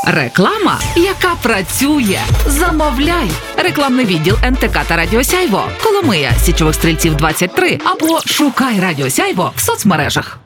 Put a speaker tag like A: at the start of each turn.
A: Реклама, яка працює. Замовляй. Рекламний відділ НТК та Радіо Сяйво. Коломия, Січових Стрільців 23 або шукай Радіо Сяйво в соцмережах.